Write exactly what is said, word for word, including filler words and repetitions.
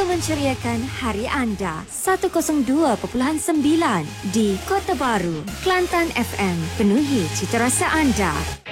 menceriakan hari anda. seratus dua perpuluhan sembilan di Kota Baru. Kelantan F M, penuhi cita rasa anda.